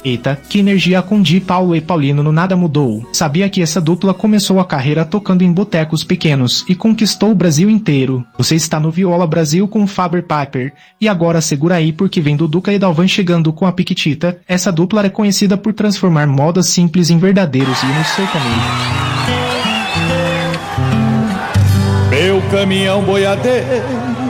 Eita, que energia com Di, Paulo e Paulino no Nada Mudou. Sabia que essa dupla começou a carreira tocando em botecos pequenos e conquistou o Brasil inteiro. Você está no Viola Brasil com Faber Piper. E agora segura aí porque vem Duduca e Dalvan chegando com a Piquitita. Essa dupla é conhecida por transformar modas simples em verdadeiros hinos sertanejos. Meu caminhão boiadeiro